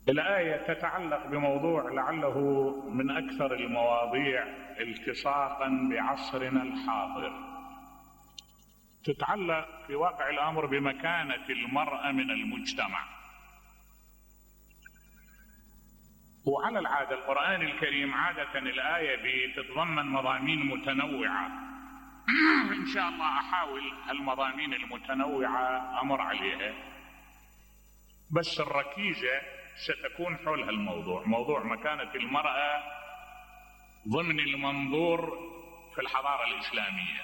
الآية تتعلق بموضوع لعله من أكثر المواضيع التصاقا بعصرنا الحاضر، تتعلق في واقع الأمر بمكانة المرأة من المجتمع. وعلى العادة القرآن الكريم عادة الآية بتتضمن مضامين متنوعة، إن شاء الله أحاول المضامين المتنوعة أمر عليها، بس الركيزة ستكون حول هالموضوع، موضوع مكانة المرأة ضمن المنظور في الحضارة الإسلامية.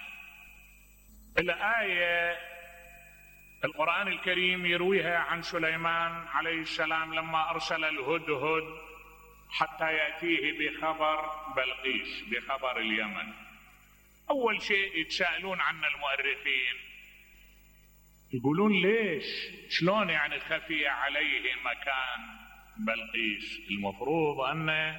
الآية القرآن الكريم يرويها عن سليمان عليه السلام لما أرسل الهدهد حتى يأتيه بخبر بلقيس، بخبر اليمن. أول شيء يتساءلون عنه المؤرخين، يقولون ليش، شلون يعني خفي عليه مكان بلقيس؟ المفروض أن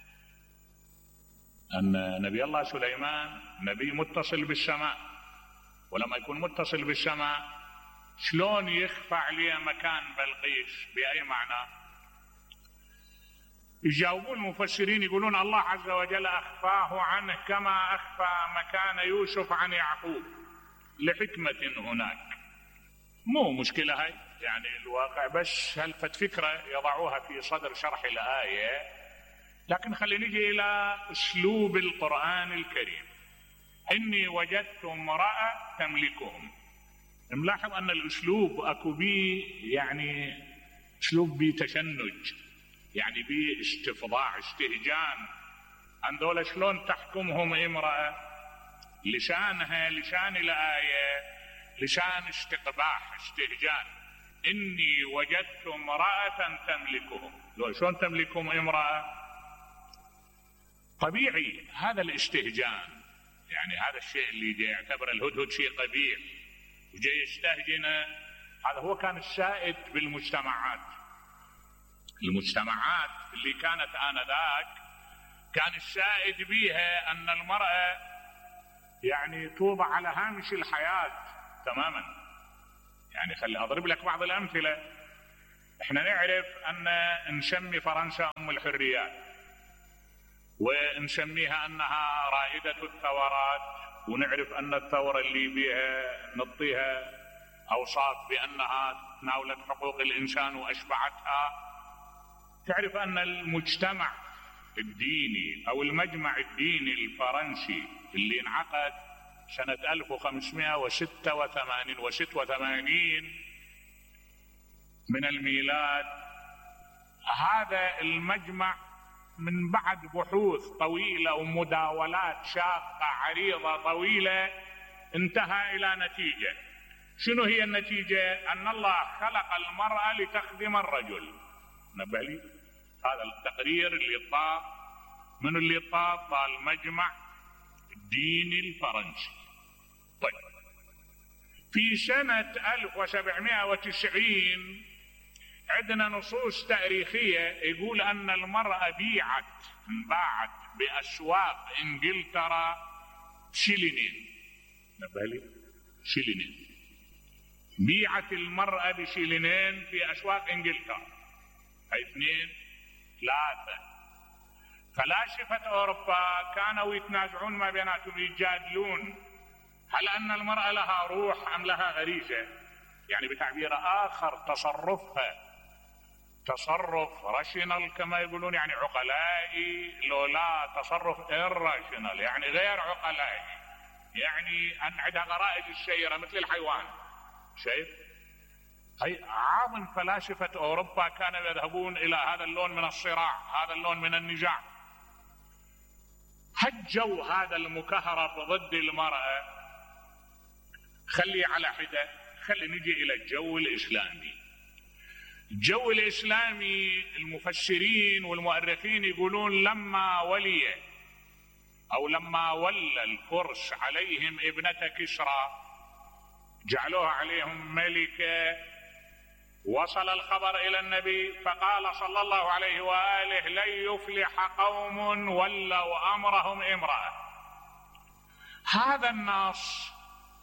نبي الله سليمان نبي متصل بالسماء، ولما يكون متصل بالسماء شلون يخفى عليه مكان بلقيس؟ بأي معنى؟ يجاوبون المفسرين يقولون الله عز وجل أخفاه عنه كما أخفى مكان يوسف عن يعقوب لحكمة هناك. مو مشكلة هاي يعني الواقع، بس هلفت فكرة يضعوها في صدر شرح الآية. لكن خلينا نجي إلى أسلوب القرآن الكريم. إني وجدت امرأة تملكهم. نلاحظ أن الأسلوب أكو بيه يعني أسلوب بيه تشنج، يعني بيه استفضاع، استهجان. عن دولة شلون تحكمهم امرأة؟ لسانها لسان الآية لسان استقباح، استهجان. إني وجدت امرأة تملكهم. شلون تملكهم امرأة؟ طبيعي هذا الاستهجان، يعني هذا الشيء اللي يعتبر الهدهد شيء قبيح وجاي يستهجنه، هذا هو كان السائد بالمجتمعات. المجتمعات اللي كانت آنذاك كان السائد بيها أن المرأة يعني توضع على هامش الحياة تماما. يعني خلي أضرب لك بعض الأمثلة. احنا نعرف أن نسمي فرنسا أم الحريات، ونسميها أنها رائدة الثورات، ونعرف أن الثورة اللي بها نعطيها أوصاف بأنها تناولت حقوق الإنسان وأشبعتها. تعرف أن المجتمع الديني أو المجمع الديني الفرنسي اللي انعقد سنة 1586 من الميلاد، هذا المجمع من بعد بحوث طويلة ومداولات شاقة عريضة طويلة انتهى إلى نتيجة. شنو هي النتيجة؟ أن الله خلق المرأة لتخدم الرجل. نبه لي هذا التقرير اللي طاب من اللي طاب المجمع الديني الفرنسي. طيب في سنة 1790 عندنا نصوص تاريخية يقول أن المرأة انباعت بأسواق إنجلترا شيلينين. نبه لي شيلينين، بيعت المرأة بشيلينين في أسواق إنجلترا. هاي 2 3. فلاسفة أوروبا كانوا يتنازعون ما بيناتهم، يجادلون هل أن المرأة لها روح أم لها غريزة؟ يعني بتعبير آخر تصرفها تصرف راشنال كما يقولون، يعني عقلائي، لو لا تصرف irrational يعني غير عقلائي، يعني أن عندها غرائز السيرة مثل الحيوان. شايف؟ هي عظم فلاسفة أوروبا كانوا يذهبون إلى هذا اللون من الصراع، هذا اللون من النزاع. هالجو هذا المكهرب ضد المرأة خلي على حدة. خلي نجي إلى الجو الإسلامي. الجو الإسلامي المفسرين والمؤرخين يقولون لما ولي الفرس عليهم ابنة كسرى، جعلوها عليهم ملكة، وصل الخبر إلى النبي فقال صلى الله عليه وآله لن يفلح قوم ولوا أمرهم امرأة. هذا النص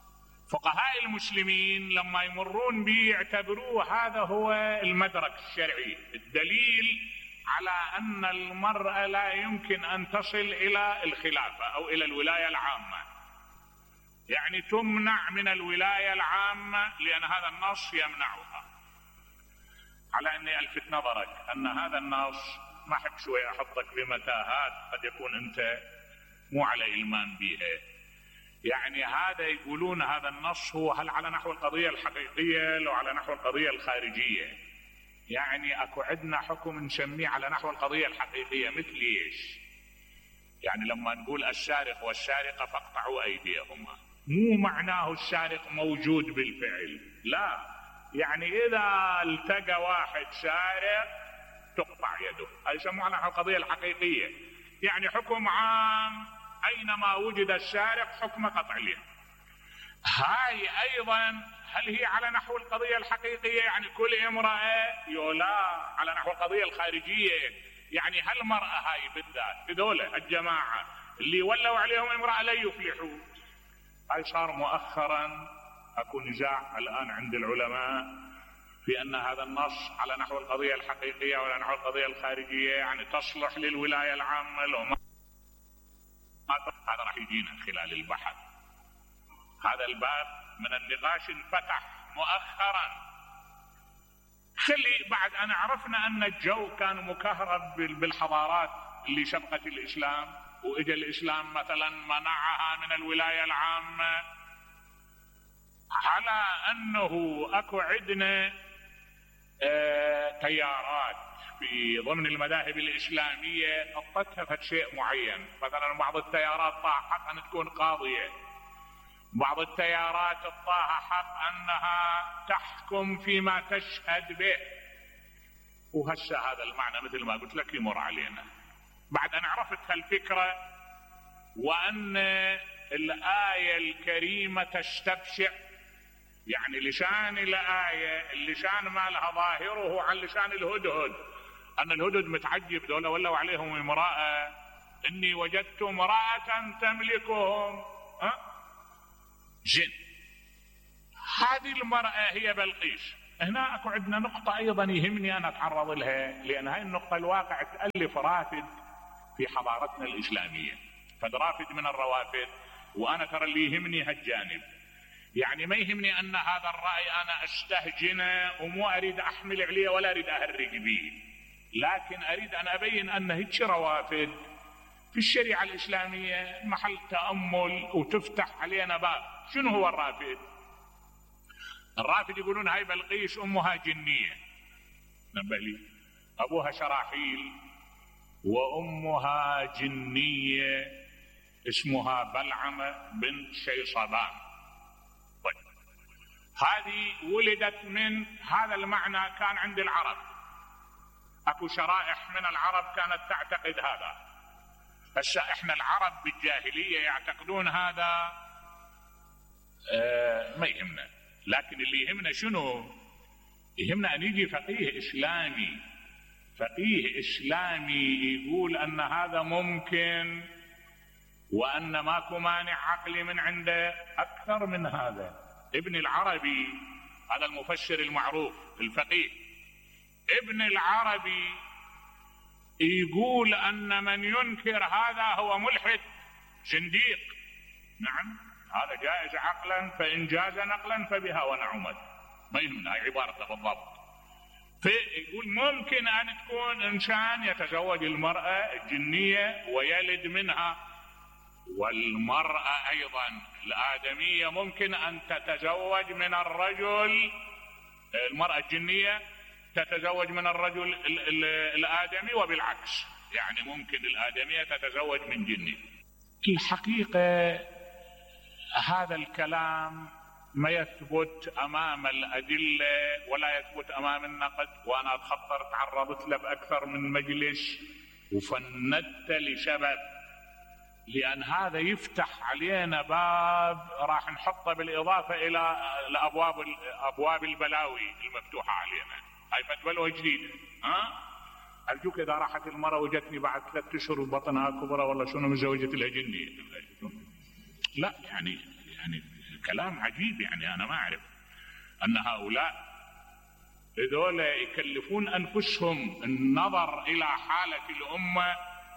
فقهاء المسلمين لما يمرون به يعتبروه هذا هو المدرك الشرعي، الدليل على أن المرأة لا يمكن أن تصل إلى الخلافة أو إلى الولاية العامة، يعني تمنع من الولاية العامة لأن هذا النص يمنعها. على أني ألفت نظرك أن هذا النص ما أحب شوي أحطك بمتاهات قد يكون أنت مو على إلمان بها. يعني هذا يقولون هذا النص هو هل على نحو القضية الحقيقية لو على نحو القضية الخارجية؟ يعني أكو عندنا حكم نسميه على نحو القضية الحقيقية، مثل إيش؟ يعني لما نقول السارق والسارقة فاقطعوا أيديهما، مو معناه السارق موجود بالفعل، لا، يعني إذا التقى واحد سارق تقطع يده، هذا يسموه على نحو القضية الحقيقية، يعني حكم عام أينما وجد السارق حكم قطع اليد. هاي أيضا هل هي على نحو القضية الحقيقية؟ يعني كل امرأة يولا على نحو القضية الخارجية، يعني هالمرأة هاي بالذات هذول الجماعة اللي ولوا عليهم امرأة لا يفلحوا. هاي صار مؤخرا أكو نزاع الآن عند العلماء في أن هذا النص على نحو القضية الحقيقية ولا نحو القضية الخارجية، يعني تصلح للولاية العامة لو ما. هذا راح يجينا خلال البحث، هذا الباب من النقاش انفتح مؤخرا. خلي بعد أن عرفنا أن الجو كان مكهرب بالحضارات اللي سبقت الإسلام، وإجا الإسلام مثلا منعها من الولاية العامة، على أنه أكو عندنا تيارات في ضمن المذاهب الإسلامية أطتها في شيء معين. مثلا بعض التيارات طاها حق أن تكون قاضية، بعض التيارات طاها حق أنها تحكم فيما تشهد به، وهسه هذا المعنى مثل ما قلت لك يمر علينا بعد أن عرفت هالفكرة، وأن الآية الكريمة تستبشع، يعني لسان الآية اللسان مالها ظاهره عن لسان الهدهد، أن الهدهد متعجب دولة ولوا عليهم امرأة، إني وجدت امرأة تملكهم جن. هذه المرأة هي بلقيس. هنا أكو عندنا نقطة أيضا يهمني أن أتعرض لها، لأن هاي النقطة الواقع تألف رافد في حضارتنا الإسلامية، فدرافد من الروافد، وأنا ترى اللي يهمني هالجانب. يعني ما يهمني أن هذا الرأي أنا أستهجنه ومو أريد أحمل عليه ولا أريد أهرج به، لكن أريد أن أبين أن هيك روافد في الشريعة الإسلامية محل تأمل وتفتح علينا باب. شنو هو الرافد؟ الرافد يقولون هاي بلقيس أمها جنية، نبه لي، أبوها شراحيل وأمها جنية اسمها بلعمة بنت شيصبان. طيب هذه ولدت من هذا المعنى، كان عند العرب أكو شرائح من العرب كانت تعتقد هذا. هسه احنا العرب بالجاهلية يعتقدون هذا، ما يهمنا، لكن اللي يهمنا شنو؟ يهمنا أن يجي فقيه إسلامي، فقيه إسلامي يقول أن هذا ممكن وأن ماكو مانع عقلي من عنده. أكثر من هذا ابن العربي، هذا المفسر المعروف الفقيه، ابن العربي يقول أن من ينكر هذا هو ملحد زنديق. نعم هذا جائز عقلا، فإن جاز نقلا فبها ونعمت، ما يهمنا، هي عبارته بالضبط. فيقول ممكن أن تكون إنسان يتزوج المرأة الجنية ويلد منها، والمرأة أيضا الآدمية ممكن أن تتزوج من الرجل، المرأة الجنية تتزوج من الرجل الآدمي وبالعكس، يعني ممكن الآدمية تتزوج من جني. الحقيقة هذا الكلام ما يثبت أمام الأدلة ولا يثبت أمام النقد، وأنا أتخطر تعرضت له بأكثر من مجلس وفندت لسبب، لأن هذا يفتح علينا باب راح نحطه بالإضافة إلى أبواب البلاوي المفتوحة علينا. هاي فتبلوها جديدة. أرجوك إذا راحت المرأة وجتني بعد 3 أشهر وبطنها كبرى والله شنو مزوجة لها جنية، لا يعني كلام عجيب. يعني أنا ما أعرف أن هؤلاء هذول يكلفون أنفسهم النظر إلى حالة الأمة.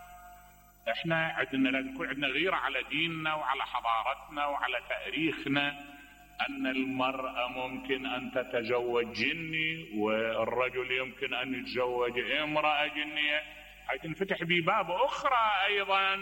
إحنا لازم يكون عندنا غيرة على ديننا وعلى حضارتنا وعلى تاريخنا، أن المرأة ممكن أن تتزوج جني والرجل يمكن أن يتزوج امرأة جنية. حتنفتح بباب أخرى أيضا،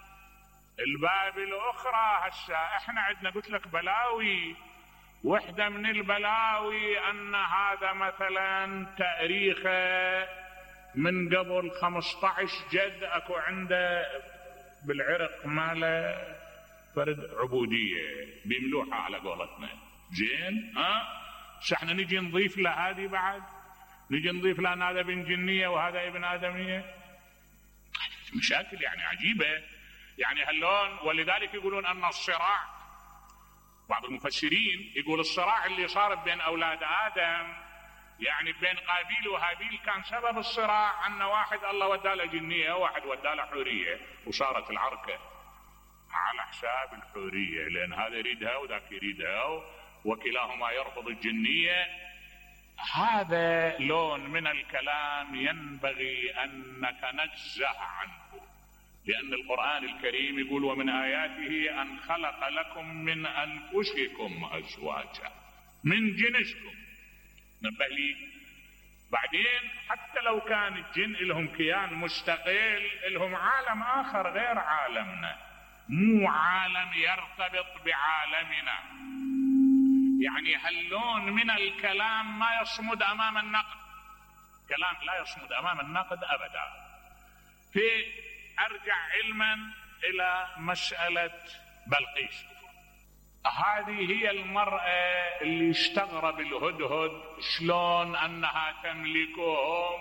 الباب الأخرى. هسه إحنا عندنا قلت لك بلاوي، واحدة من البلاوي أن هذا مثلا تاريخه من قبل 15 جد أكو عنده بالعرق ماله فرد عبودية بيملوحة على قولتنا. زين احنا نجي نضيف له هذه بعد، نجي نضيف له أن هذا ابن جنية وهذا ابن آدمية. مشاكل يعني عجيبة يعني هاللون. ولذلك يقولون أن الصراع، بعض المفسرين يقول الصراع اللي صار بين أولاد آدم يعني بين قابيل وهابيل كان سبب الصراع أن واحد الله وداله جنية وواحد وداله حورية، وصارت العركة على حساب الحورية، لأن هذا يريدها وذاك يريدها وكلاهما يرفض الجنية. هذا لون من الكلام ينبغي أن نتنزه عنه، لأن القرآن الكريم يقول ومن آياته أن خلق لكم من أنفسكم أزواجا، من جنسكم. نبه لي بعدين حتى لو كان الجن لهم كيان مستقل، لهم عالم آخر غير عالمنا، مو عالم يرتبط بعالمنا. يعني هاللون من الكلام ما يصمد أمام النقد، كلام لا يصمد أمام النقد أبدا. في أرجع علما إلى مسألة بلقيس. هذه هي المرأة اللي استغرب الهدهد شلون أنها تملكهم.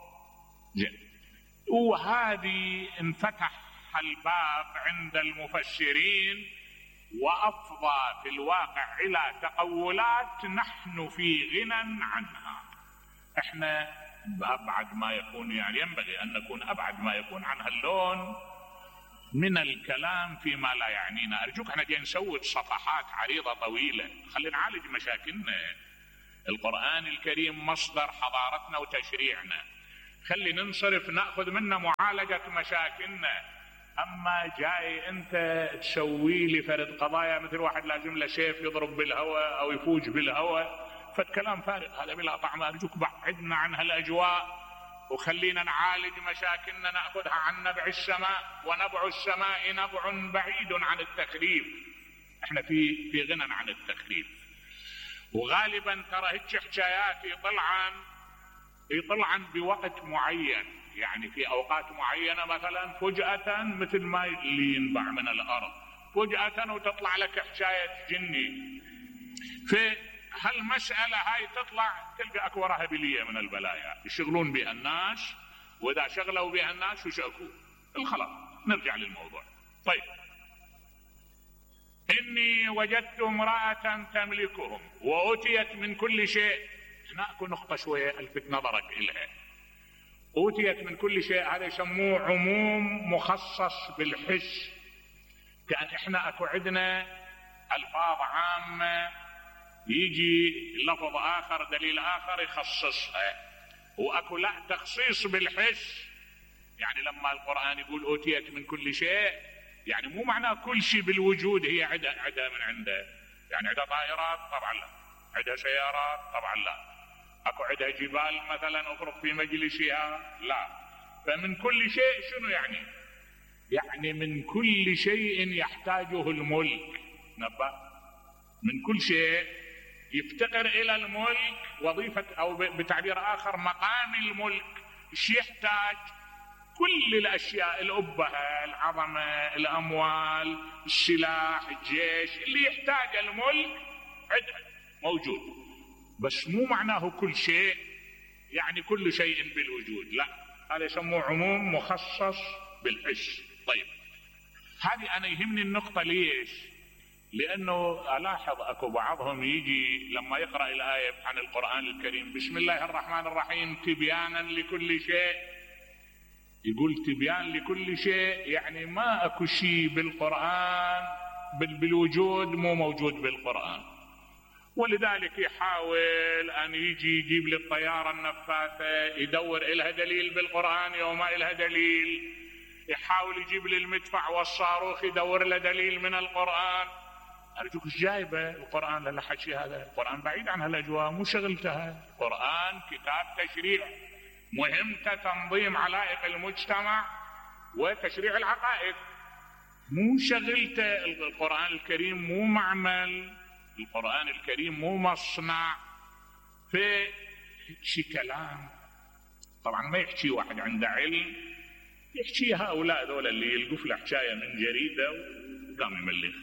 وهذه انفتح الباب عند المفسرين وأفضى في الواقع إلى تقولات نحن في غنى عنها. احنا بأبعد ما يكون، يعني ينبغي أن نكون أبعد ما يكون عن هاللون من الكلام فيما لا يعنينا. أرجوك احنا جاي نسوي صفحات عريضة طويلة، خلينا نعالج مشاكلنا. القرآن الكريم مصدر حضارتنا وتشريعنا، خلي ننصرف نأخذ منه معالجة مشاكلنا. أما جاي أنت تسوي لي فرد قضايا مثل واحد لازم له سيف يضرب بالهواء أو يفوج بالهواء، فالكلام فارغ هذا بلا طعم. أرجوك بعدنا عن هالأجواء وخلينا نعالج مشاكلنا، نأخذها عن نبع السماء، ونبع السماء نبع بعيد عن التخريف. احنا في غنى عن التخريف. وغالبا ترى هيك حكايات يطلعن بوقت معين، يعني في أوقات معينة مثلا فجأة مثل ما اللي ينبع من الأرض فجأة وتطلع لك حكاية جني. في هالمسألة هاي تطلع تلقى أكو وراها بلية من البلايا يشغلون بها الناس، وإذا شغلوا بها الناس وشكوا الخلاص. نرجع للموضوع. طيب، إني وجدت امرأة تملكهم وأوتيت من كل شيء. هنا أكو نقطة شوية ألفت نظرك إلها. أوتيت من كل شيء هذا يسموه عموم مخصص بالحس. كأن إحنا أكو عندنا ألفاظ عامة يجي لفظ آخر دليل آخر يخصصها، وأكو لا تخصيص بالحس. يعني لما القرآن يقول أوتيت من كل شيء يعني مو معناه كل شيء بالوجود هي عدا من عنده. يعني عدا طائرات طبعا لا، عدا سيارات طبعا لا، أكو عدا جبال مثلا أفرض في مجلسها لا. فمن كل شيء شنو يعني؟ يعني من كل شيء يحتاجه الملك. نبأ من كل شيء يفتقر إلى الملك، وظيفة أو بتعبير آخر مقام الملك. الشيء يحتاج كل الأشياء، الأبهة، العظمة، الأموال، السلاح، الجيش، اللي يحتاج الملك عندها موجود. بس مو معناه كل شيء يعني كل شيء بالوجود، لا، هذا يسموه عموم مخصص بالحس. طيب، هذه أنا يهمني النقطة. ليش؟ لأنه ألاحظ أكو بعضهم يجي لما يقرأ الآية عن القرآن الكريم بسم الله الرحمن الرحيم تبيانا لكل شيء، يقول تبيان لكل شيء يعني ما أكو شيء بالقرآن بالوجود مو موجود بالقرآن، ولذلك يحاول أن يجيب للطيارة النفاثة يدور إلها دليل بالقرآن يوم ما إلها دليل، يحاول يجيب للمدفع والصاروخ يدور له دليل من القرآن. أرجوك ايش جايبه القرآن للحكي هذا؟ القرآن بعيد عن هالأجواء، مو شغلتها. القرآن كتاب تشريع، مهمته تنظيم علائق المجتمع وتشريع العقائد، مو شغلته. القرآن الكريم مو معمل، القرآن الكريم مو مصنع. في شي كلام طبعا ما يحكي واحد عنده علم، يحكي هؤلاء ذولا اللي يلقوا له حكايه من جريده وقام يملخ.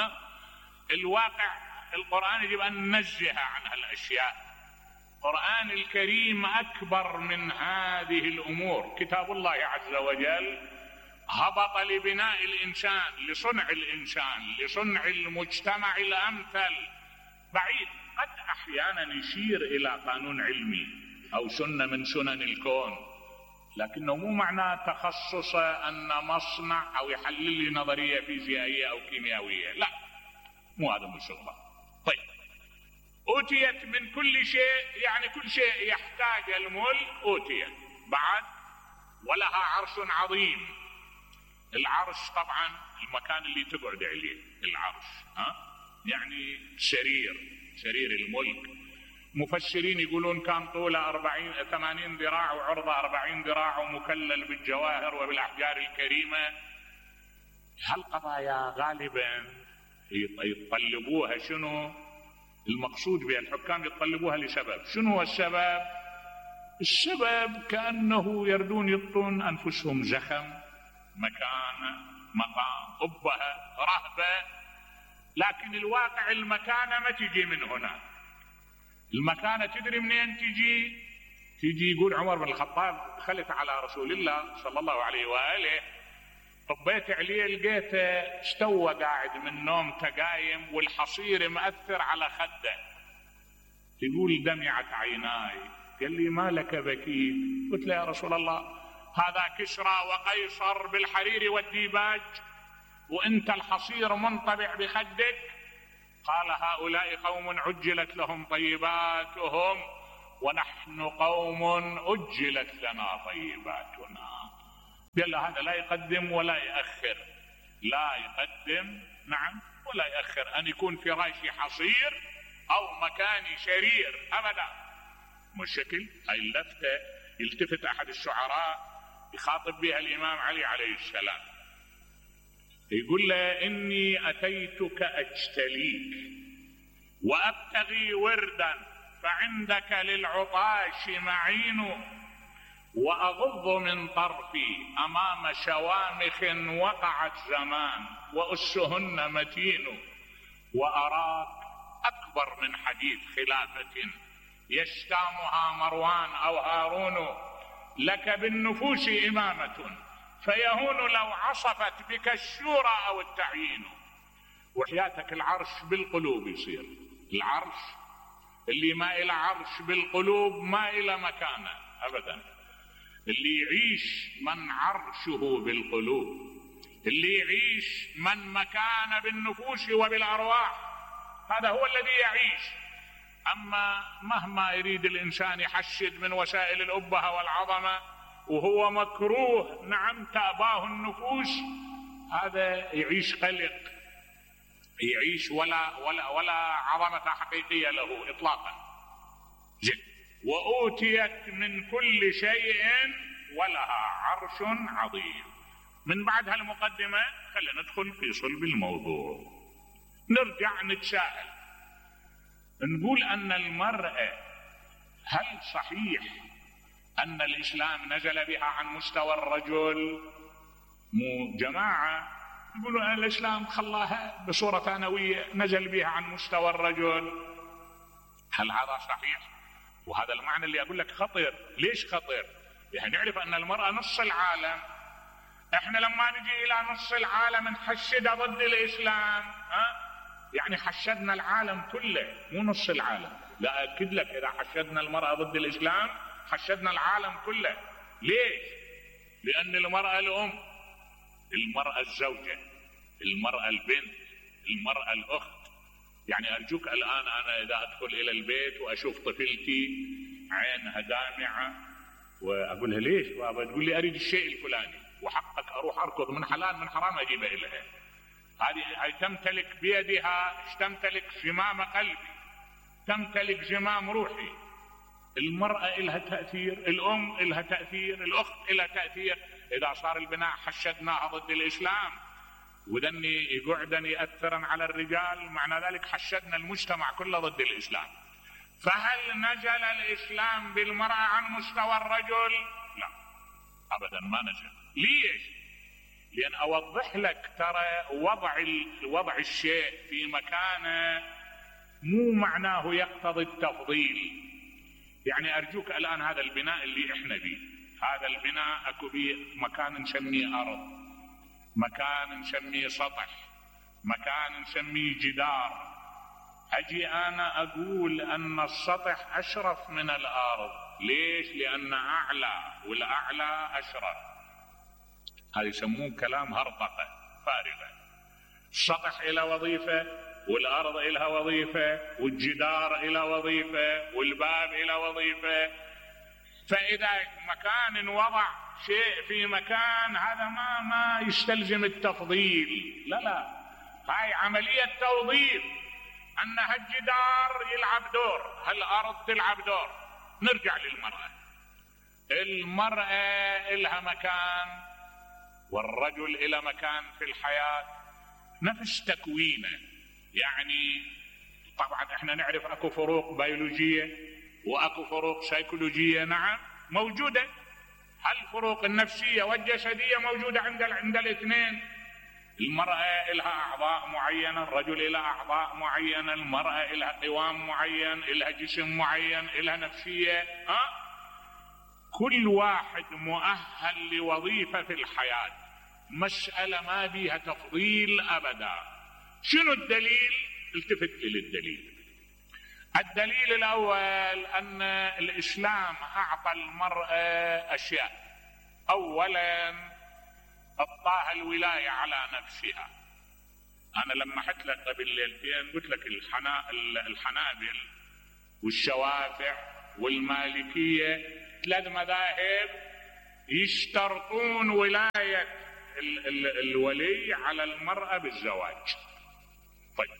الواقع القرآن يجب أن ننزه عن هالأشياء. القرآن الكريم أكبر من هذه الأمور. كتاب الله عز وجل هبط لبناء الإنسان، لصنع الإنسان، لصنع المجتمع الأمثل. بعيد قد أحيانا يشير إلى قانون علمي أو سنة من سنن الكون، لكنه مو معناه تخصصه أن مصنع أو يحلل لي نظرية فيزيائية أو كيميائية، لا، مو هذا من شغله. طيب، أوتيت من كل شيء، يعني كل شيء يحتاج الملك أوتيت. بعد ولها عرش عظيم. العرش طبعا المكان اللي تقعد عليه، العرش يعني سرير الملك. مفسرين يقولون كان طوله 80 ذراع وعرضه 40 ذراع ومكلل بالجواهر وبالأحجار الكريمة. هالقضايا غالبا يطلبوها، شنو المقصود بها؟ الحكام يطلبوها لسبب. شنو هو السبب؟ السبب كأنه يردون يعطون أنفسهم زخم، مكانة، مقام، أبهة، رهبة. لكن الواقع المكانة ما تجي من هنا. المكانة تدري منين تجي؟ يقول عمر بن الخطاب دخلت على رسول الله صلى الله عليه وآله، طبيت عليه لقيته استوى قاعد من نوم تقايم والحصير مأثر على خده. يقول دمعت عيناي. قال لي ما لك بكيت؟ قلت له يا رسول الله هذا كسرى وقيصر بالحرير والديباج وانت الحصير منطبع بخدك. قال هؤلاء قوم عجلت لهم طيباتهم ونحن قوم أجلت لنا طيباتنا. قال له هذا لا يقدم ولا يأخر، لا يقدم نعم ولا يأخر أن يكون فراشي حصير أو مكاني شرير أبدا. مشكل هاي اللفتة يلتفت أحد الشعراء يخاطب بها الإمام علي عليه السلام، يقول له إني أتيتك أجتليك وأبتغي وردا فعندك للعطاش معين، وأغض من طرفي أمام شوامخ وقعت زمان وأسهن متين، وأراك أكبر من حديث خلافة يشتامها مروان أو هارون، لك بالنفوس إمامة فيهون لو عصفت بك الشورى أو التعيين. وحياتك العرش بالقلوب يصير، العرش اللي ما إلى عرش بالقلوب ما إلى مكانه أبدا. اللي يعيش من عرشه بالقلوب، اللي يعيش من مكانه بالنفوس وبالأرواح، هذا هو الذي يعيش. أما مهما يريد الإنسان يحشد من وسائل الأبهة والعظمة وهو مكروه نعم تأباه النفوس، هذا يعيش قلق، يعيش ولا عظمة حقيقية له إطلاقا. زين، وأوتيت من كل شيء ولها عرش عظيم. من بعد هالمقدمة خلينا ندخل في صلب الموضوع. نرجع نتساءل نقول أن المرأة هل صحيح أن الإسلام نزل بها عن مستوى الرجل؟ مو جماعة يقولوا أن الإسلام خلاها بصورة ثانوية نزل بها عن مستوى الرجل. هل هذا صحيح؟ وهذا المعنى اللي أقول لك خطير. ليش خطير؟ يعني نعرف أن المرأة نص العالم. احنا لما نجي إلى نص العالم نحشدها ضد الإسلام، يعني حشدنا العالم كله مو نص العالم. لا أكد لك إذا حشدنا المرأة ضد الإسلام حشدنا العالم كله. ليش؟ لأن المرأة الأم، المرأة الزوجة، المرأة البنت، المرأة الأخت. يعني أرجوك الآن أنا إذا أدخل إلى البيت وأشوف طفلتي عينها دامعة وأقولها ليش بابا، تقول لي أريد الشيء الفلاني، وحقك أروح أركض من حلال من حرام أجيبه إليها. هذه تمتلك بيدها، تمتلك زمام قلبي، تمتلك زمام روحي. المرأة إلها تأثير، الأم إلها تأثير، الأخت إلها تأثير. إذا صار البناء حشدناها ضد الإسلام وذني يقعدن يأثرا على الرجال، معنى ذلك حشدنا المجتمع كله ضد الإسلام. فهل نزل الإسلام بالمرأة عن مستوى الرجل؟ لا أبدا ما نزل. ليش؟ لأن أوضح لك ترى وضع الشيء في مكانه مو معناه يقتضي التفضيل. يعني أرجوك الآن هذا البناء اللي إحنا بيه، هذا البناء أكو بيه مكان نسميه أرض، مكان نسميه سطح، مكان نسميه جدار. أجي أنا أقول أن السطح أشرف من الأرض. ليش؟ لأن أعلى، والأعلى أشرف. هذا يسمون كلام هرطقة فارغة. السطح إلى وظيفة، والأرض إلها وظيفة، والجدار إلى وظيفة، والباب إلى وظيفة. فإذا مكان وضع شيء في مكان، هذا ما يستلزم التفضيل. لا، هاي عملية توظيف. أن هالجدار يلعب دور، هالأرض تلعب دور. نرجع للمرأة. المرأة إلها مكان والرجل إلى مكان في الحياة، نفس تكوينه. يعني طبعا احنا نعرف اكو فروق بيولوجية واكو فروق سيكولوجية، نعم موجودة. الفروق النفسية والجسدية موجودة عند الاثنين. المرأة لها أعضاء معينة، الرجل لها أعضاء معينة، المرأة لها قوام معين، لها جسم معين، لها نفسية. كل واحد مؤهل لوظيفة في الحياة. مسألة ما بيها تفضيل أبدا. شنو الدليل؟ التفت للدليل. الدليل الأول أن الإسلام أعطى المرأة أشياء. أولا أعطاها الولاية على نفسها. أنا لما حكيت لك قبل ليلتين قلت لك الحنابل والشوافع والمالكية 3 مذاهب يشترطون ولاية الولي على المرأة بالزواج. طيب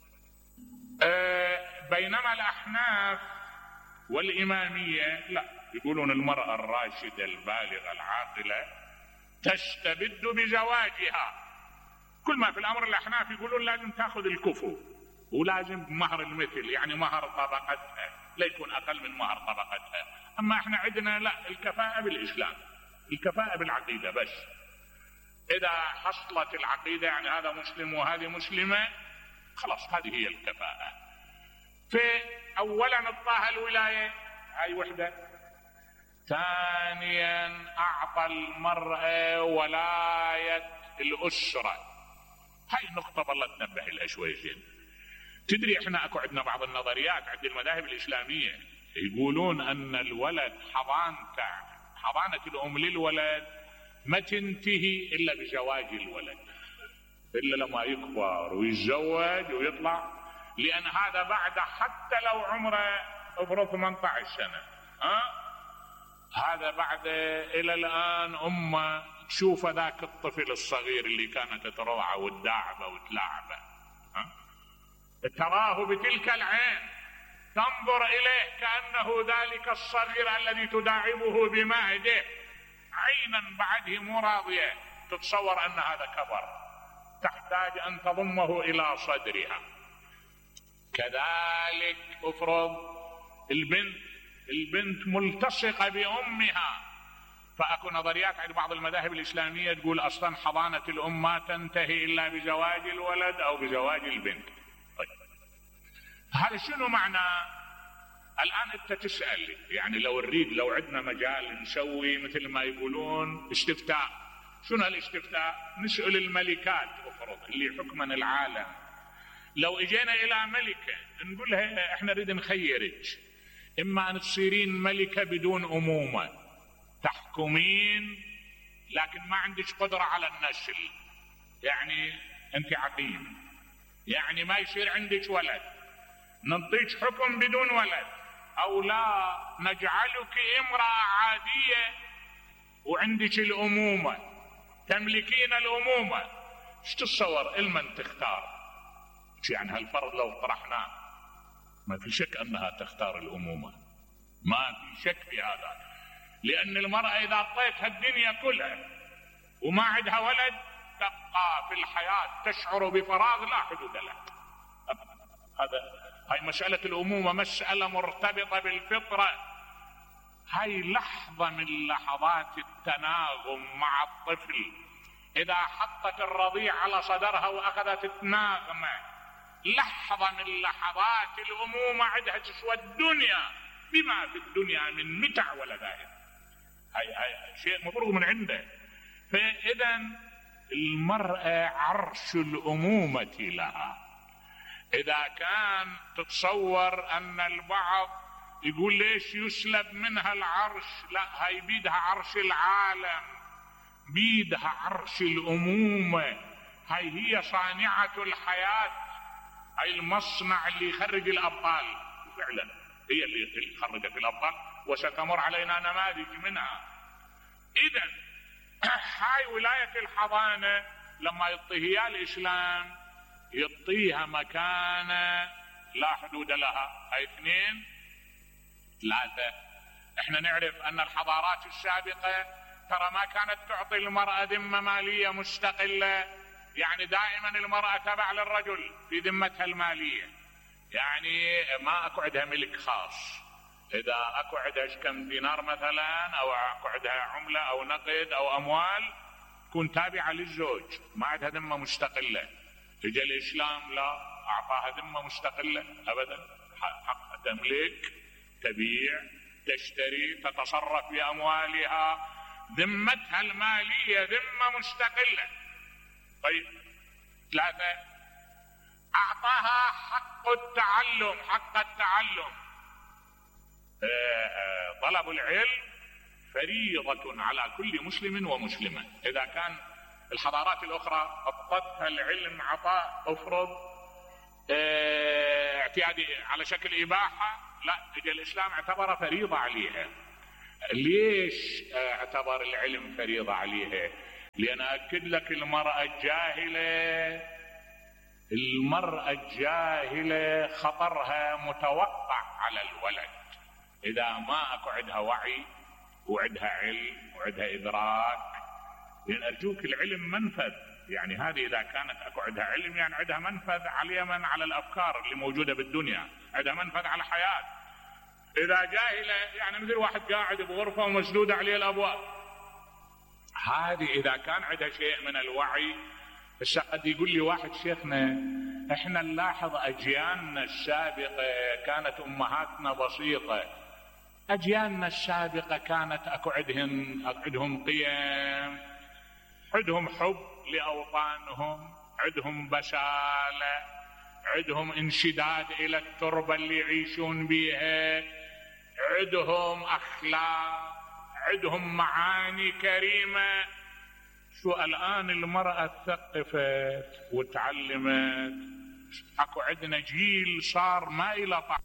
بينما الأحناف والإمامية لا، يقولون المرأة الراشدة البالغة العاقلة تستبد بزواجها. كل ما في الأمر الأحناف يقولون لازم تأخذ الكفو ولازم مهر المثل، يعني مهر طبقتها لا يكون أقل من مهر طبقتها. أما احنا عندنا لا، الكفاءة بالإسلام، الكفاءة بالعقيدة بس. إذا حصلت العقيدة يعني هذا مسلم وهذه مسلمة، خلاص هذه هي الكفاءة. فأولا أعطاها الولاية، هاي وحدة. ثانيا أعطى المرأة ولاية الأسرة. هاي نقطة بالله تنبه لها شوي زين. تدري احنا اكو عندنا بعض النظريات عند المذاهب الإسلامية يقولون أن الولد حضانة الأم للولد ما تنتهي إلا بزواج الولد، إلا لما يكبر ويتزوج ويطلع. لأن هذا بعد حتى لو عمره افرض 18 سنة، هذا بعد إلى الآن أمه تشوف ذاك الطفل الصغير اللي كانت ترضعه وتداعبه وتلاعبه، تراه بتلك العين، تنظر إليه كأنه ذلك الصغير الذي تداعبه بمهده، عينا بعده مو راضية، تتصور أن هذا كبر، تحتاج أن تضمه إلى صدرها. كذلك افرض البنت ملتصقة بأمها. فأكو نظريات عند بعض المذاهب الإسلامية تقول أصلا حضانة الأم ما تنتهي إلا بزواج الولد أو بزواج البنت. طيب هذا شنو معنى؟ الآن أنت تسأل، يعني لو عندنا مجال نسوي مثل ما يقولون استفتاء. شنو الاستفتاء؟ نسأل الملكات افرض اللي حكمن العالم، لو اجينا إلى ملكة نقول لها احنا نريد نخيرك، إما أن تصيرين ملكة بدون أمومة تحكمين لكن ما عندك قدرة على النسل، يعني أنت عقيم، يعني ما يصير عندك ولد، نعطيك حكم بدون ولد، او لا نجعلك امرأة عادية وعندك الامومة، تملكين الامومة. ايش تتصور المن تختار؟ يعني هالفرض لو طرحناه ما في شك انها تختار الامومة، ما في شك في هذا، لان المرأة اذا اعطيتها الدنيا كلها وما عندها ولد تبقى في الحياة تشعر بفراغ لا حدود له. هاي مسألة الأمومة مسألة مرتبطة بالفطرة. هاي لحظة من لحظات التناغم مع الطفل، إذا حطت الرضيع على صدرها وأخذت تناغمه، لحظة من لحظات الأمومة عندها تسوى الدنيا بما في الدنيا من متع ولدائها. هاي شيء مفروغ من عنده. فإذا المرأة عرش الأمومة لها. إذا كان تتصور أن البعض يقول ليش يسلب منها العرش، لا، هاي بيدها عرش العالم، بيدها عرش الأمومة، هاي هي صانعة الحياة، هاي المصنع اللي يخرج الأبطال، فعلا هي اللي خرجت الأبطال وستمر علينا نماذج منها. إذا هاي ولاية الحضانة لما يعطيها الإسلام يعطيها مكانة لا حدود لها. هاي 2 3. احنا نعرف ان الحضارات السابقة ترى ما كانت تعطي المرأة ذمة مالية مستقلة، يعني دائما المرأة تبع للرجل في ذمتها المالية، يعني ما اكو عندها ملك خاص. اذا اكو عندها كم دينار مثلا، او اكو عندها عملة او نقد او اموال، تكون تابعة للزوج، ما عندها ذمة مستقلة. اجى الاسلام لا، اعطاها ذمة مستقلة ابدا، حق تملك، تبيع، تشتري، تتصرف باموالها، ذمتها المالية ذمة مستقلة. طيب 3، اعطاها حق التعلم، حق التعلم. طلب العلم فريضة على كل مسلم ومسلمة. اذا كان الحضارات الاخرى اعطتها العلم عطاء افرض اعتيادي على شكل اباحة، لا، اجى الاسلام اعتبر فريضة عليها. ليش اعتبر العلم فريضة عليها؟ لان اكد لك المرأة الجاهلة خطرها متوقع على الولد اذا ما اكو عندها وعي وعندها علم وعندها ادراك. لان ارجوك العلم منفذ، يعني هذه اذا كانت اكو عندها علم يعني عندها منفذ على اليمن على الافكار اللي موجوده بالدنيا، عندها منفذ على الحياه. اذا جاهله يعني مثل واحد قاعد بغرفه ومسدوده عليه الابواب. هذه اذا كان عندها شيء من الوعي. هسه قد يقول لي واحد شيخنا احنا نلاحظ اجيالنا السابقه كانت امهاتنا بسيطه، اجيالنا السابقه كانت اكو عندهم قيم، عندهم حب لاوطانهم، عندهم بساله، عندهم انشداد الى التربه اللي يعيشون بها، عندهم اخلاق، عندهم معاني كريمه. شو الان المراه ثقفت وتعلمت، اكو عندنا جيل صار ما إلى طعم،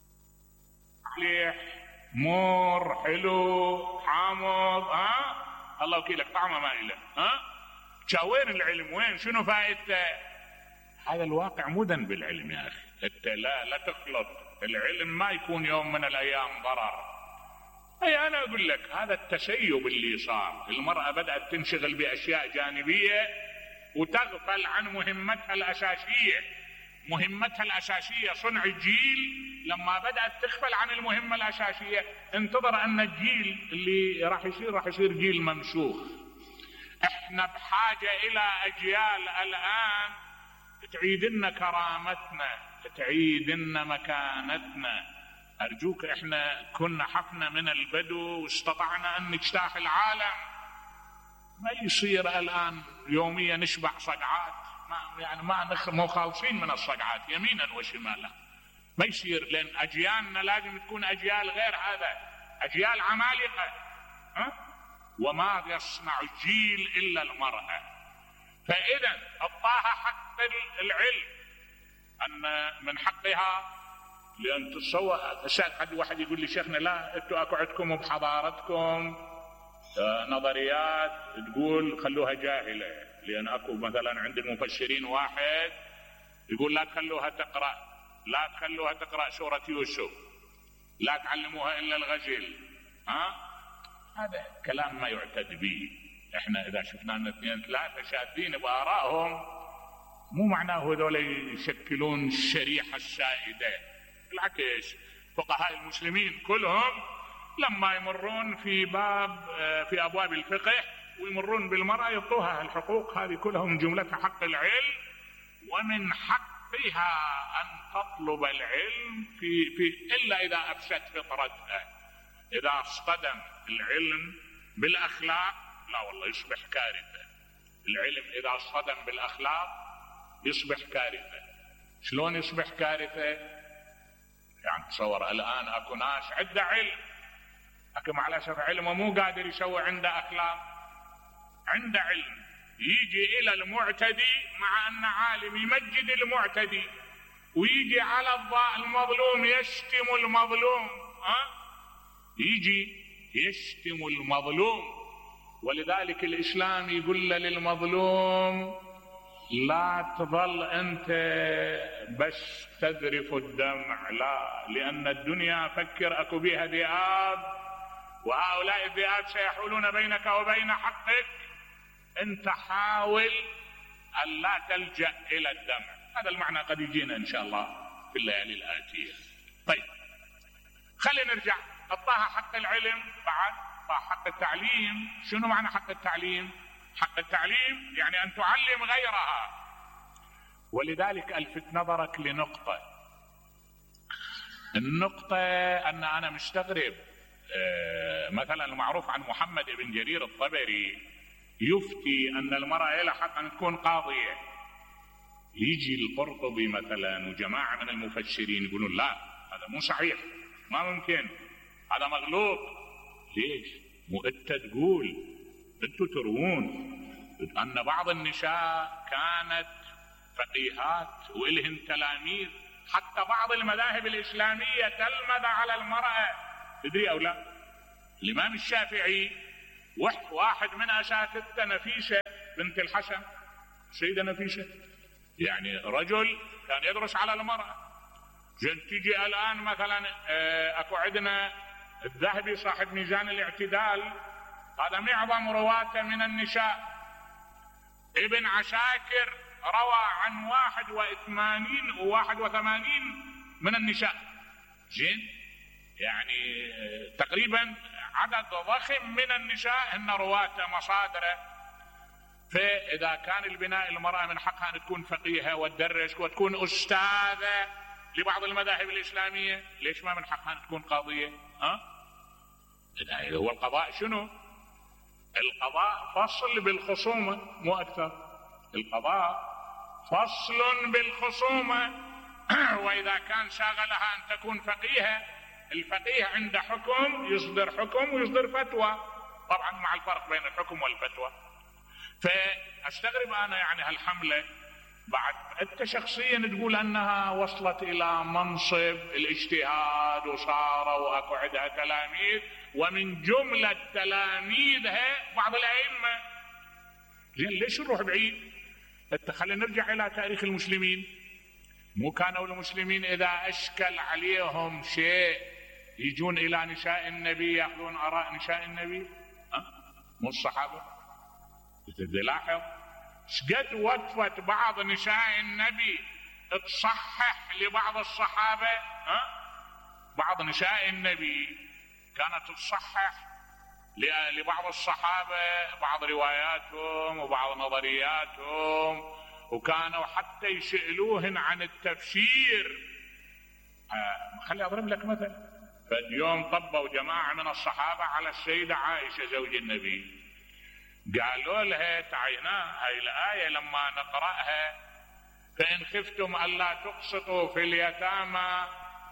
مور حلو حامض، الله وكيلك طعمه ما إله، وين العلم؟ وين؟ شنو فائدته؟ هذا الواقع مدن بالعلم يا اخي. انت لا تخلط العلم، ما يكون يوم من الايام ضرر. اي انا اقول لك هذا التسيب اللي صار، المرأة بدأت تنشغل باشياء جانبية وتغفل عن مهمتها الاساسية. مهمتها الاساسية صنع الجيل، لما بدأت تغفل عن المهمة الاساسية انتظر ان الجيل اللي راح يصير جيل ممسوخ. احنا بحاجة الى اجيال الان تعيد لنا كرامتنا، تعيد لنا مكانتنا. ارجوك احنا كنا حفنا من البدو واستطعنا ان نجتاح العالم، ما يصير الان يوميا نشبع صقعات، ما مو خالصين من الصقعات يمينا وشمالا. ما يصير، لان اجيالنا لازم تكون اجيال غير هذا، اجيال عمالقه. وما يصنع الجيل الا المرأة. فاذا اعطاها حق العلم، أن من حقها لأن تتصور. قد واحد يقول لي شيخنا لا أنتوا أكو عندكم بحضارتكم نظريات تقول خلوها جاهلة، لأن أكو مثلا عند المفسرين واحد يقول لا تخلوها تقرأ سورة يوسف، لا تعلموها إلا الغزل. هذا كلام ما يعتد به. احنا إذا شفنا أن 2 3 شاذين بآرائهم مو معناه هذول يشكلون الشريحة السائدة. بالعكس فقهاء المسلمين كلهم لما يمرون في أبواب الفقه ويمرون بالمرأة يعطوها الحقوق هذه كلها، من جملتها حق العلم، ومن حقها أن تطلب العلم في إلا إذا أفسد فطرتها. إذا اصطدم العلم بالأخلاق لا والله يصبح كارثة. العلم إذا اصطدم بالأخلاق يصبح كارثة. شلون يصبح كارثة؟ يعني تصور الآن أكو ناس عنده علم لكن مع الأسف علمه مو قادر يسوي عنده أخلاق. عنده علم يجي إلى المعتدي مع أن عالم يمجد المعتدي، ويجي على المظلوم يشتم المظلوم، يجي يشتم المظلوم. ولذلك الإسلام يقول للمظلوم لا تظل أنت بس تذرف الدمع، لا، لأن الدنيا فكر أكو بها ذئاب، وهؤلاء الذئاب سيحولون بينك وبين حقك. أنت حاول أن لا تلجأ إلى الدمع. هذا المعنى قد يجينا إن شاء الله في الليالي الآتية. طيب خلينا نرجع. أعطاها حق العلم، بعد حق التعليم. شنو معنى حق التعليم؟ حق التعليم يعني أن تعلم غيرها. ولذلك ألفت نظرك لنقطة. النقطة أن أنا مستغرب مثلا المعروف عن محمد بن جرير الطبري يفتي أن المرأة لها حق أن تكون قاضية. يجي القرطبي مثلا وجماعة من المفسرين يقولون لا هذا مو صحيح، ما ممكن، هذا مغلوط. ليش؟ مو أنت تقول، أنتوا تروون أن بعض النساء كانت فقيهات وإلهن تلاميذ، حتى بعض المذاهب الإسلامية تلمذ على المرأة. تدري أو لا؟ الإمام الشافعي واحد من أساتذته نفيسة بنت الحسن، سيدة نفيسة، يعني رجل كان يدرس على المرأة. تجي الآن مثلا أكو عندنا الذهبي صاحب ميزان الاعتدال، هذا معظم رواته من النساء. ابن عساكر روى عن 81 و81 من النساء. زين، يعني تقريبا عدد ضخم من النساء هن رواته مصادره. فإذا كان البناء المرأة من حقها أن تكون فقيهة وتدرس وتكون أستاذة لبعض المذاهب الإسلامية، ليش ما من حقها أن تكون قاضية؟ هو القضاء شنو؟ القضاء فصل بالخصومة مو أكثر. القضاء فصل بالخصومة. وإذا كان شاغلها أن تكون فقيهة، الفقيه عنده حكم يصدر حكم ويصدر فتوى، طبعا مع الفرق بين الحكم والفتوى. فأستغرب أنا يعني هالحملة. بعد أنت شخصيا تقول أنها وصلت إلى منصب الاجتهاد وصاروا وأكو عندها تلاميذ، ومن جملة تلاميذها بعض الأئمة. زين، ليش نروح بعيد؟ خلينا نرجع إلى تاريخ المسلمين. مو كانوا المسلمين إذا أشكل عليهم شيء يجون إلى نساء النبي يأخذون آراء نساء النبي؟ مو الصحابة؟ تلاحظ شقد وقفت بعض نساء النبي تصحح لبعض الصحابة. بعض نساء النبي كانت تصحح لبعض الصحابة بعض رواياتهم وبعض نظرياتهم، وكانوا حتى يسألوهن عن التفسير. خلي أضرب لك مثل. فاليوم طبوا جماعة من الصحابة على السيدة عائشة زوج النبي، قالوا لها تعينا هاي الآية لما نقرأها فإن خفتم ألا تقسطوا في اليتامى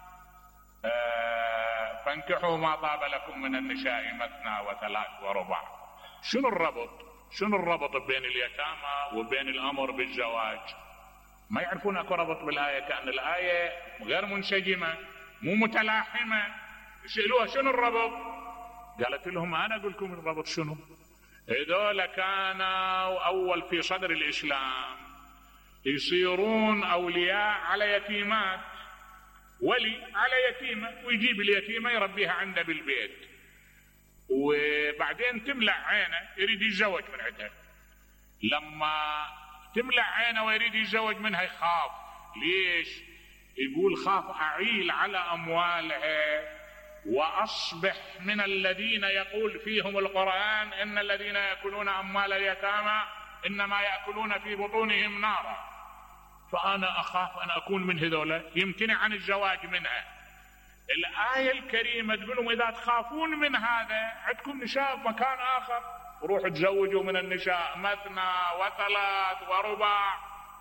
فانكحوا ما طاب لكم من النساء مثنى وثلاث ورباع. شنو الربط بين اليتامى وبين الأمر بالزواج؟ ما يعرفون اكو ربط بالآية، كأن الآية غير منسجمة مو متلاحمة. يسألوها شنو الربط؟ قالت لهم انا اقول لكم الربط شنو. هذول كانوا اول في صدر الاسلام يصيرون اولياء على يتيمات، ولي على يتيمة ويجيب اليتيمة يربيها عنده بالبيت، وبعدين تملأ عينه يريد يتزوج من عندها. لما تملأ عينه ويريد يتزوج منها يخاف. ليش؟ يقول خاف أعيل على أموالها وأصبح من الذين يقول فيهم القرآن إن الذين يأكلون أموال اليتامى إنما يأكلون في بطونهم نارا. فأنا أخاف أن أكون من هذولا يمتنع عن الزواج منها. الآية الكريمة تقول لهم إذا تخافون من هذا عندكم نساء مكان آخر، روحوا تزوجوا من النساء مثنى وثلاث ورباع.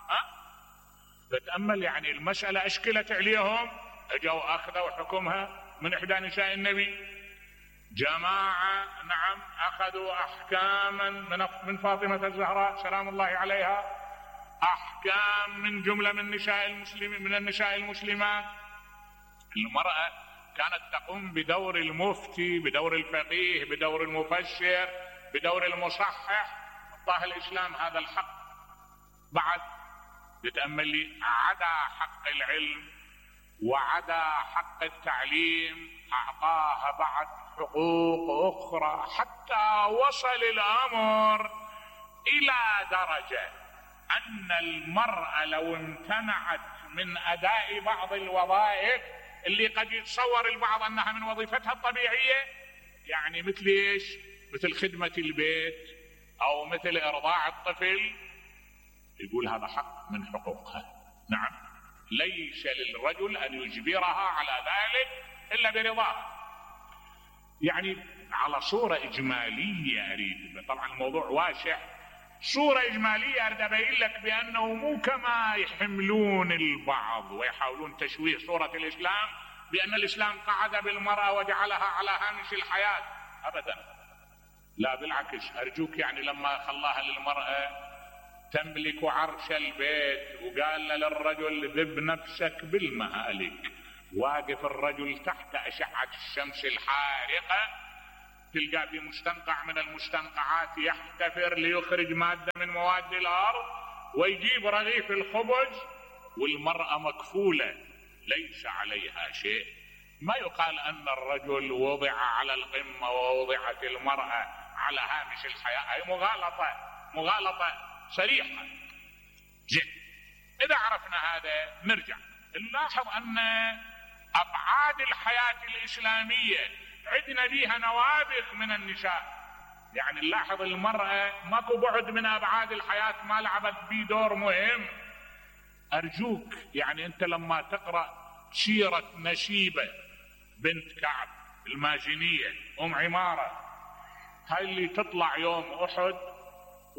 بتأمل يعني المسألة أشكلت عليهم، أجوا أخذوا حكمها من إحدى نساء النبي. جماعة نعم أخذوا أحكاما من فاطمة الزهراء سلام الله عليها، أحكام من جملة من النساء المسلمات. المرأة كانت تقوم بدور المفتي، بدور الفقيه، بدور المفسر، بدور المصحح. أعطاها الإسلام هذا الحق. بعد تتأمل لي عدا حق العلم وعدا حق التعليم أعطاها بعد حقوق أخرى، حتى وصل الأمر إلى درجة أن المرأة لو امتنعت من أداء بعض الوظائف اللي قد يتصور البعض أنها من وظيفتها الطبيعية، يعني مثل إيش؟ مثل خدمة البيت أو مثل إرضاع الطفل، يقول هذا حق من حقوقها. نعم، ليس للرجل أن يجبرها على ذلك إلا برضاها. يعني على صورة إجمالية أريد، طبعا الموضوع واسع، صورة إجمالية أريد أبين لك بأنه مو كما يحملون البعض ويحاولون تشويه صورة الإسلام بأن الإسلام قعد بالمرأة وجعلها على هامش الحياة، أبدا، لا بالعكس. أرجوك يعني لما خلاها للمرأة تملك عرش البيت وقال للرجل ذب نفسك بالمهالك، واقف الرجل تحت أشعة الشمس الحارقة، تلقى في مستنقع من المستنقعات يحتفر ليخرج مادة من مواد الأرض ويجيب رغيف الخبز، والمرأة مكفولة ليس عليها شيء. ما يقال أن الرجل وضع على القمة ووضعت المرأة على هامش الحياة، هي مغالطة صريحة. زين، إذا عرفنا هذا نرجع نلاحظ أن أبعاد الحياة الإسلامية عندنا بيها نوابغ من النساء. يعني نلاحظ المرأة ماكو بعد من أبعاد الحياة ما لعبت بيه دور مهم. أرجوك يعني أنت لما تقرأ سيرة نسيبة بنت كعب المازنية أم عمارة، هاي اللي تطلع يوم أحد